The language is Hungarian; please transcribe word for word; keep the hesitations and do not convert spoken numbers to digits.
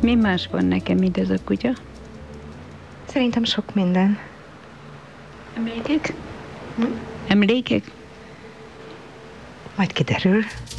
Mi más van nekem ide ez a kutya? Szerintem sok minden. Emlékek? Hm? Emlékek? Majd kiderül.